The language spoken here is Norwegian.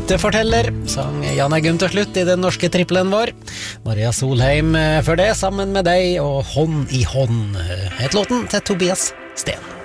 Rykteforteller sang Jan Eggum til slutt i den norske trippelen vår. Maria Solheim før det, sammen med deg og Hånd i hånd, het låten til Tobias Sten.